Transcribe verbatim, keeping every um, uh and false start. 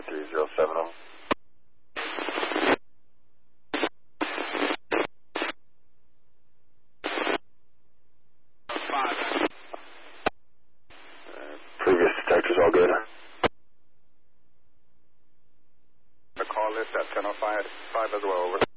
three zero seven oh. Previous detectors all good? The call list at ten oh five five as well, over.